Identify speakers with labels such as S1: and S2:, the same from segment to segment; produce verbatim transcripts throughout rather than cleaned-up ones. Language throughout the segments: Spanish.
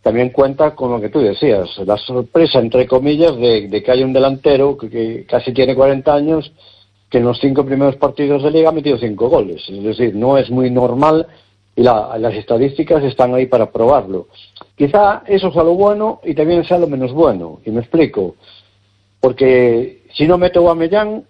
S1: también cuenta con lo que tú decías, la sorpresa, entre comillas, de, de que hay un delantero que, que casi tiene cuarenta años, que en los cinco primeros partidos de Liga ha metido cinco goles. Es decir, no es muy normal y la, las estadísticas están ahí para probarlo. Quizá eso sea lo bueno y también sea lo menos bueno, y me explico. Porque si no mete Aubameyang,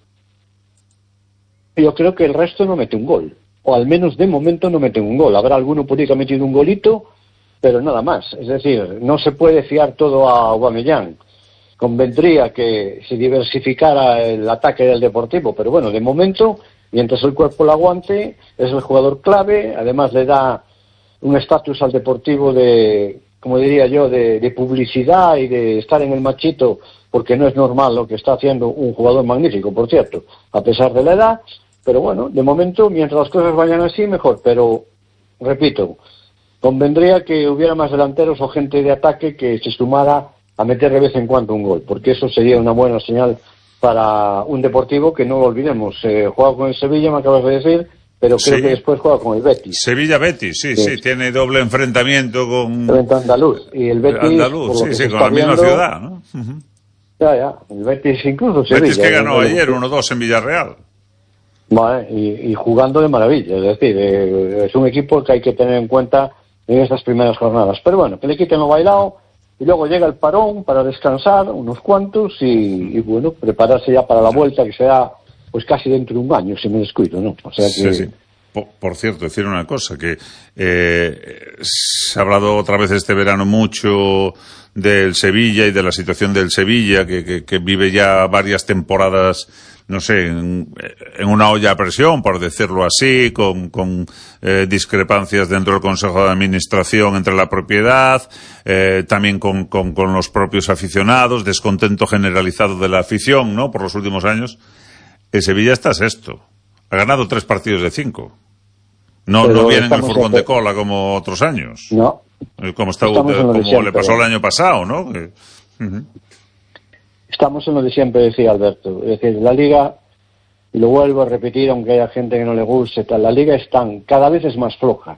S1: yo creo que el resto no mete un gol. O al menos de momento no mete un gol. Habrá alguno por ahí que ha metido un golito, pero nada más. Es decir, no se puede fiar todo a Aubameyang. Convendría que se diversificara el ataque del Deportivo, pero bueno, de momento, mientras el cuerpo lo aguante, es el jugador clave. Además le da un estatus al Deportivo de, como diría yo, de, de publicidad y de estar en el machito, porque no es normal lo que está haciendo un jugador magnífico, por cierto, a pesar de la edad. Pero bueno, de momento, mientras las cosas vayan así, mejor. Pero, repito, convendría que hubiera más delanteros o gente de ataque que se sumara a meter de vez en cuando un gol, porque eso sería una buena señal para un Deportivo que, no lo olvidemos, eh, juega con el Sevilla, me acabas de decir, pero creo sí. que después juega con el Betis.
S2: Sevilla-Betis, sí, sí, sí, tiene doble enfrentamiento con...
S1: Frente a Andaluz, y el Betis...
S2: Andaluz, sí, sí, con la misma viendo, ciudad, ¿no? Uh-huh.
S1: Ya, ya, el Betis incluso Sevilla.
S2: Betis que ganó eh, ayer uno dos en Villarreal.
S1: Vale, y, y jugando de maravilla, es decir, eh, es un equipo que hay que tener en cuenta en estas primeras jornadas. Pero bueno, que le quiten lo bailado, y luego llega el parón para descansar, unos cuantos, y, y bueno, prepararse ya para la vuelta, que será pues casi dentro de un año, si me descuido, ¿no? O sea que...
S2: Sí, sí. Por, por cierto, decir una cosa, que eh, se ha hablado otra vez este verano mucho del Sevilla y de la situación del Sevilla, que, que, que vive ya varias temporadas, no sé, en, en una olla a presión, por decirlo así, con, con eh, discrepancias dentro del Consejo de Administración entre la propiedad, eh, también con, con, con los propios aficionados, descontento generalizado de la afición, ¿no?, por los últimos años. El Sevilla está sexto. Ha ganado tres partidos de cinco. No, no viene en el furgón de cola como otros años.
S1: No.
S2: Como, está, como le pasó el año pasado, ¿no? Que, uh-huh.
S1: Estamos en lo de siempre, decía Alberto. Es decir, la Liga, y lo vuelvo a repetir, aunque haya gente que no le guste, tal, la Liga es tan, cada vez es más floja.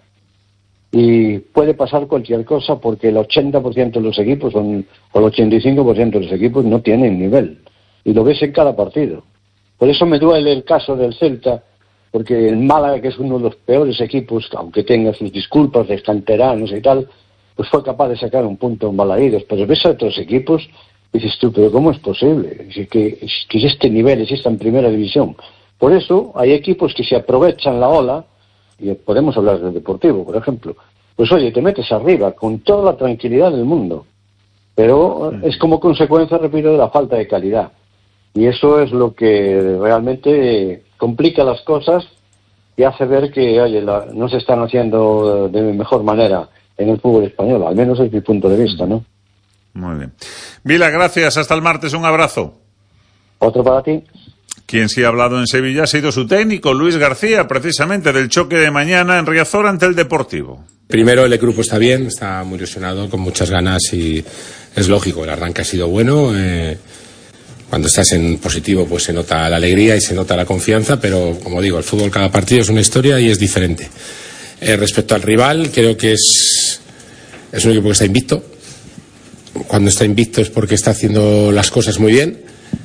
S1: Y puede pasar cualquier cosa porque el ochenta por ciento de los equipos, son, o el ochenta y cinco por ciento de los equipos no tienen nivel. Y lo ves en cada partido. Por eso me duele el caso del Celta, porque el Málaga, que es uno de los peores equipos, aunque tenga sus disculpas de canteranos y tal, pues fue capaz de sacar un punto en Balaídos. Pero ves a otros equipos y dices tú, pero ¿cómo es posible? Es que, es que este nivel exista en primera división. Por eso hay equipos que se aprovechan la ola, y podemos hablar del Deportivo, por ejemplo. Pues oye, te metes arriba con toda la tranquilidad del mundo. Pero es como consecuencia, repito, de la falta de calidad. Y eso es lo que realmente complica las cosas y hace ver que, oye, la, no se están haciendo de mejor manera en el fútbol español, al menos desde mi punto de vista, ¿no?
S2: Muy bien. Vila, gracias. Hasta el martes. Un abrazo.
S1: Otro para ti.
S2: Quien sí ha hablado en Sevilla ha sido su técnico, Luis García, precisamente del choque de mañana en Riazor ante el Deportivo.
S3: Primero, el grupo está bien, está muy ilusionado, con muchas ganas y es lógico, el arranque ha sido bueno. Eh, Cuando estás en positivo, pues se nota la alegría y se nota la confianza, pero como digo, el fútbol, cada partido es una historia y es diferente. Eh, respecto al rival, creo que es, es un equipo que está invicto. Cuando está invicto es porque está haciendo las cosas muy bien.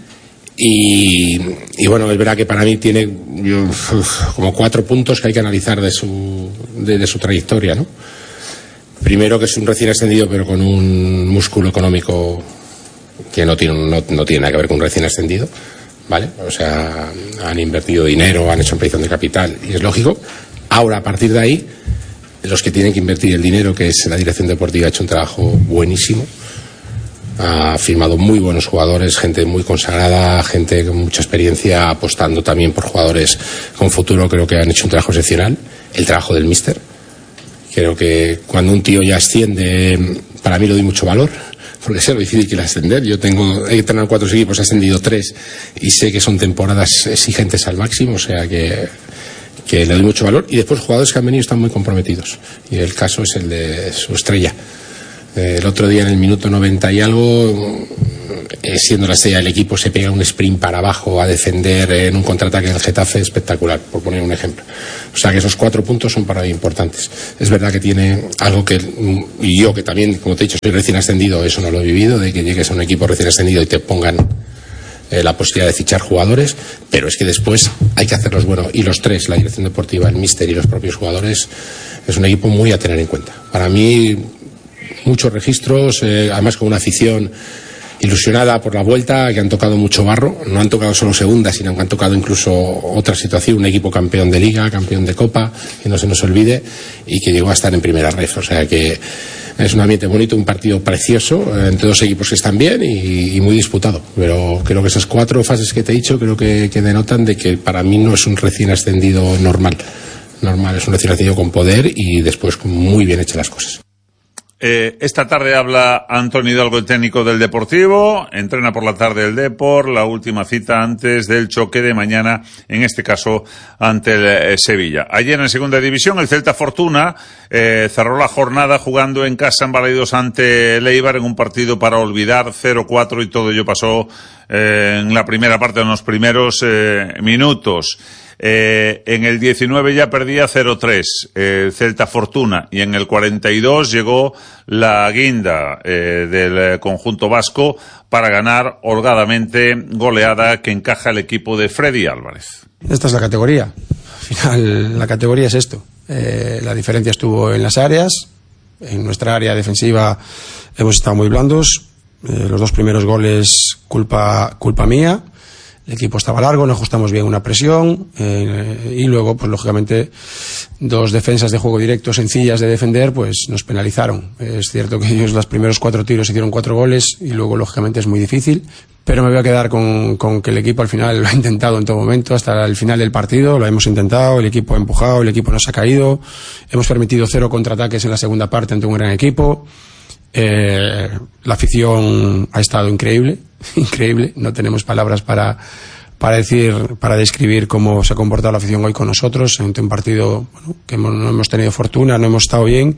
S3: Y, y bueno, es verdad que para mí tiene yo, uf, como cuatro puntos que hay que analizar de su, de, de su trayectoria, ¿no? Primero, que es un recién ascendido, pero con un músculo económico que no tiene, no, no tiene nada que ver con un recién ascendido, ¿vale? O sea, han invertido dinero, han hecho ampliación de capital, y es lógico. Ahora, a partir de ahí, los que tienen que invertir el dinero, que es la dirección deportiva, ha hecho un trabajo buenísimo. Ha firmado muy buenos jugadores, gente muy consagrada, gente con mucha experiencia, apostando también por jugadores con futuro. Creo que han hecho un trabajo excepcional. El trabajo del míster. Creo que cuando un tío ya asciende, para mí le doy mucho valor, porque sé lo difícil que es ascender. Yo tengo, he entrenado cuatro equipos, he ascendido tres y sé que son temporadas exigentes al máximo, o sea que, que le doy mucho valor. Y después jugadores que han venido están muy comprometidos, y el caso es el de su estrella. El otro día, en el minuto noventa y algo, eh, siendo la estrella del equipo, se pega un sprint para abajo a defender en un contraataque del Getafe espectacular, por poner un ejemplo. O sea que esos cuatro puntos son para mí importantes. Es verdad que tiene algo que, y yo que también, como te he dicho, soy recién ascendido, eso no lo he vivido, de que llegues a un equipo recién ascendido y te pongan eh, la posibilidad de fichar jugadores, pero es que después hay que hacerlos bueno, y los tres, la dirección deportiva, el míster y los propios jugadores, es un equipo muy a tener en cuenta. Para mí, muchos registros, eh, además con una afición ilusionada por la vuelta, que han tocado mucho barro, no han tocado solo segunda, sino que han tocado incluso otra situación, un equipo campeón de liga, campeón de copa, que no se nos olvide, y que llegó a estar en primera red. O sea que es un ambiente bonito, un partido precioso, eh, entre dos equipos que están bien y, y muy disputado. Pero creo que esas cuatro fases que te he dicho, creo que, que denotan de que para mí no es un recién ascendido normal. Normal, es un recién ascendido con poder y después muy bien hechas las cosas.
S2: Eh, esta tarde habla Antonio Hidalgo, el técnico del Deportivo, entrena por la tarde el Depor, la última cita antes del choque de mañana, en este caso ante el eh, Sevilla. Ayer en segunda división el Celta Fortuna eh, cerró la jornada jugando en casa en Balaidos ante el Eibar en un partido para olvidar, cero cuatro, y todo ello pasó eh, en la primera parte, en los primeros eh, minutos. Eh, en el diecinueve ya perdía cero tres el eh, Celta Fortuna, y en el cuarenta y dos llegó la guinda eh, del conjunto vasco para ganar holgadamente, goleada que encaja el equipo de Freddy Álvarez.
S4: Esta es la categoría. Al final la categoría es esto. Eh, la diferencia estuvo en las áreas. En nuestra área defensiva hemos estado muy blandos. Eh, los dos primeros goles culpa culpa mía. El equipo estaba largo, no ajustamos bien una presión eh, y luego, pues lógicamente, dos defensas de juego directo sencillas de defender, pues nos penalizaron. Es cierto que ellos los primeros cuatro tiros hicieron cuatro goles y luego, lógicamente, es muy difícil. Pero me voy a quedar con, con que el equipo al final lo ha intentado en todo momento, hasta el final del partido, lo hemos intentado, el equipo ha empujado, el equipo no se ha caído, hemos permitido cero contraataques en la segunda parte ante un gran equipo. Eh, la afición ha estado increíble, increíble, no tenemos palabras para, para decir, para describir cómo se ha comportado la afición hoy con nosotros, ante un partido bueno, que hemos, no hemos tenido fortuna, no hemos estado bien,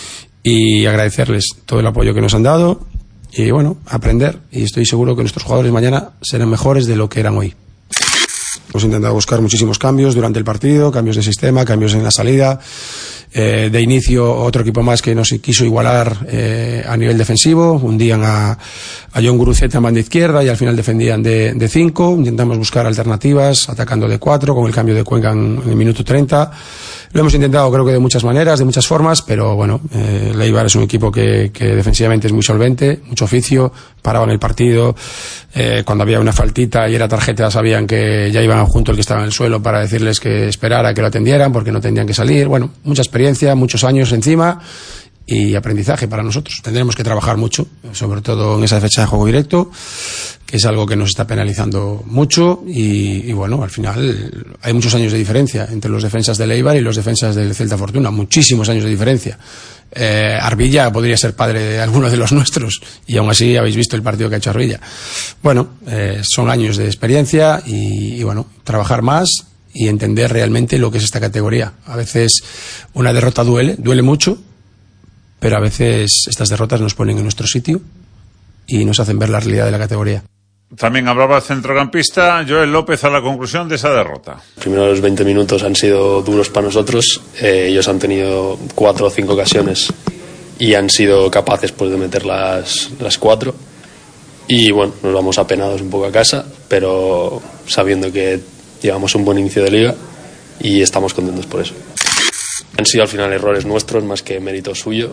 S4: y agradecerles todo el apoyo que nos han dado y bueno, aprender, y estoy seguro que nuestros jugadores mañana serán mejores de lo que eran hoy. Hemos intentado buscar muchísimos cambios durante el partido, cambios de sistema, cambios en la salida. Eh, de inicio, otro equipo más que nos quiso igualar eh, a nivel defensivo. Hundían a, a John Guruceta en banda izquierda y al final defendían de, de cinco. Intentamos buscar alternativas, atacando de cuatro, con el cambio de Cuenca en, en el minuto treinta. Lo hemos intentado, creo que de muchas maneras, de muchas formas, pero bueno, eh, el Eibar es un equipo que, que defensivamente es muy solvente, mucho oficio, paraban el partido, eh, cuando había una faltita y era tarjeta sabían que ya iban junto el que estaba en el suelo para decirles que esperara, que lo atendieran, porque no tendrían que salir. Bueno, mucha experiencia, muchos años encima y aprendizaje para nosotros. Tendremos que trabajar mucho, sobre todo en esa fecha de juego directo, que es algo que nos está penalizando mucho y, y bueno, al final hay muchos años de diferencia entre los defensas del Eibar y los defensas del Celta Fortuna, muchísimos años de diferencia. Eh, Arbilla podría ser padre de alguno de los nuestros y aún así habéis visto el partido que ha hecho Arbilla. Bueno, eh, son años de experiencia y, y bueno, trabajar más y entender realmente lo que es esta categoría. A veces una derrota duele, duele mucho, pero a veces estas derrotas nos ponen en nuestro sitio y nos hacen ver la realidad de la categoría.
S2: También hablaba el centrocampista Joel López a la conclusión de esa derrota.
S5: Los primeros veinte minutos han sido duros para nosotros. Eh, ellos han tenido cuatro o cinco ocasiones y han sido capaces pues, de meter las, las cuatro. Y bueno, nos vamos apenados un poco a casa, pero sabiendo que llevamos un buen inicio de liga y estamos contentos por eso. Han sido al final errores nuestros más que mérito suyo.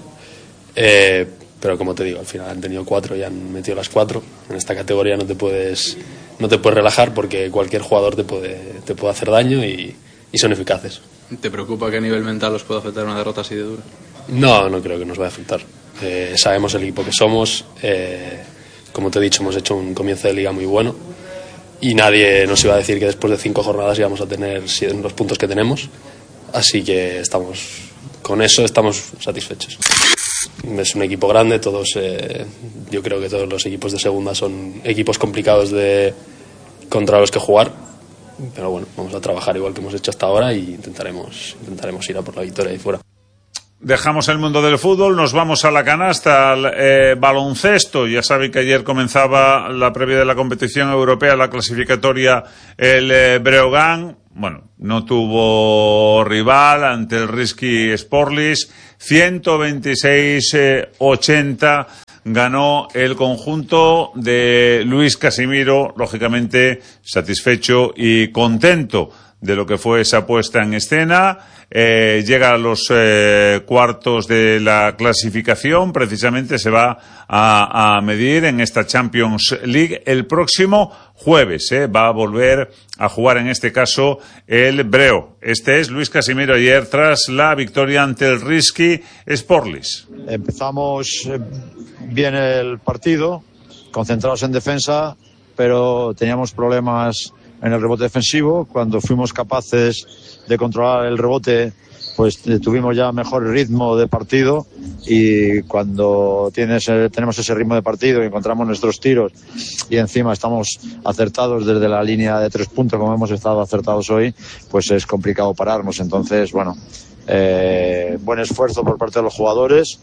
S5: Eh, pero como te digo, al final han tenido cuatro y han metido las cuatro. En esta categoría no te puedes no te puedes relajar porque cualquier jugador te puede te puede hacer daño y, y son eficaces.
S6: ¿Te preocupa que a nivel mental os pueda afectar una derrota así de dura?
S5: No, no creo que nos vaya a afectar. Eh, sabemos el equipo que somos. Eh, como te he dicho, hemos hecho un comienzo de liga muy bueno y nadie nos iba a decir que después de cinco jornadas íbamos a tener los puntos que tenemos. Así que estamos con eso, estamos satisfechos. Es un equipo grande, todos, eh, yo creo que todos los equipos de segunda son equipos complicados de contra los que jugar, pero bueno, vamos a trabajar igual que hemos hecho hasta ahora y intentaremos, intentaremos ir a por la victoria ahí fuera.
S2: Dejamos el mundo del fútbol, nos vamos a la canasta, al eh, baloncesto. Ya saben que ayer comenzaba la previa de la competición europea, la clasificatoria, el eh, Breogán. Bueno, no tuvo rival ante el Risky Sportlis. ciento veintiséis ochenta ganó el conjunto de Luis Casimiro, lógicamente satisfecho y contento de lo que fue esa puesta en escena. Eh, llega a los eh, cuartos de la clasificación, precisamente se va a, a medir en esta Champions League el próximo jueves. Eh, va a volver a jugar en este caso el Breo. Este es Luis Casimiro ayer tras la victoria ante el Risky Sportlis.
S7: Empezamos bien el partido, concentrados en defensa, pero teníamos problemas en el rebote defensivo. Cuando fuimos capaces de controlar el rebote, pues tuvimos ya mejor ritmo de partido, y cuando tienes, tenemos ese ritmo de partido y encontramos nuestros tiros y encima estamos acertados desde la línea de tres puntos como hemos estado acertados hoy, pues es complicado pararnos. Entonces, bueno, eh, buen esfuerzo por parte de los jugadores,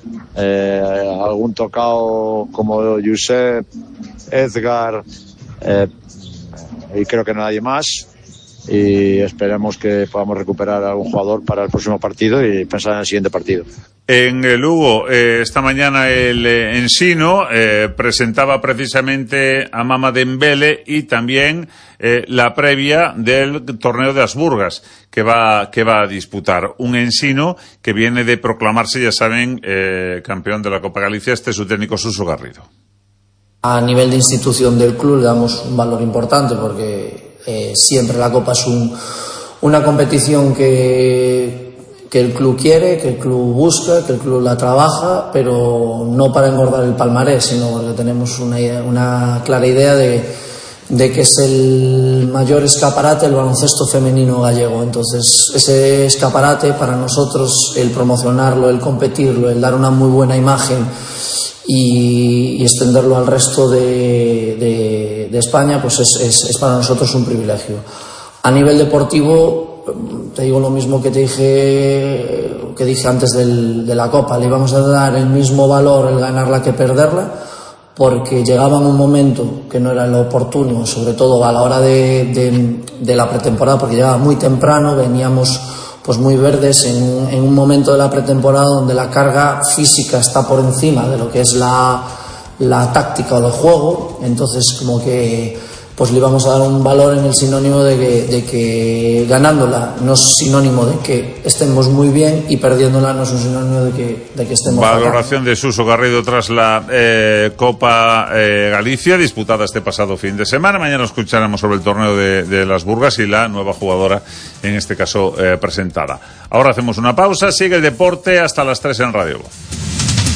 S7: eh, algún tocado como Josep, Edgar, eh, y creo que nadie más, y esperemos que podamos recuperar a algún jugador para el próximo partido y pensar en el siguiente partido.
S2: En el Lugo, eh, esta mañana el eh, Ensino eh, presentaba precisamente a Mama Dembele y también eh, la previa del torneo de Asburgas que va que va a disputar. Un Ensino que viene de proclamarse, ya saben, eh, campeón de la Copa Galicia. Este es su técnico, Suso Garrido.
S8: A nivel de institución del club le damos un valor importante porque eh, siempre la Copa es un, una competición que, que el club quiere, que el club busca, que el club la trabaja, pero no para engordar el palmarés, sino porque tenemos una, una clara idea de, de que es el mayor escaparate del baloncesto femenino gallego. Entonces, ese escaparate para nosotros, el promocionarlo, el competirlo, el dar una muy buena imagen y, y extenderlo al resto de, de, de España, pues es, es, es para nosotros un privilegio. A nivel deportivo, te digo lo mismo que te dije que dije antes del, de la Copa. Le íbamos a dar el mismo valor el ganarla que perderla, porque llegaba en un momento que no era lo oportuno, sobre todo a la hora de, de, de la pretemporada, porque llegaba muy temprano, veníamos pues muy verdes en, en un momento de la pretemporada donde la carga física está por encima de lo que es la, la táctica o el juego. Entonces, como que pues le íbamos a dar un valor en el sinónimo de que, de que ganándola no es sinónimo de que estemos muy bien y perdiéndola no es un sinónimo de que, de que estemos
S2: Valoración
S8: fatal.
S2: de Suso Garrido tras la eh, Copa eh, Galicia, disputada este pasado fin de semana. Mañana escucharemos sobre el torneo de, de las Burgas y la nueva jugadora, en este caso eh, presentada. Ahora hacemos una pausa, sigue el deporte hasta las tres en Radio Voz.